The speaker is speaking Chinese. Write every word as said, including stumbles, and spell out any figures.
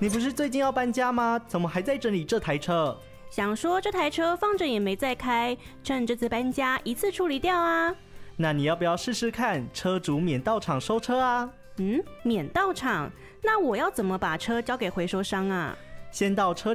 你不是最近要搬家吗？怎么还在整理这台车？ 想说这台车放着也没再开，趁这次搬家一次处理掉啊。 那你要不要试试看车主免到场收车啊？ 嗯，免到场？那我要怎么把车交给回收商啊？ 先到车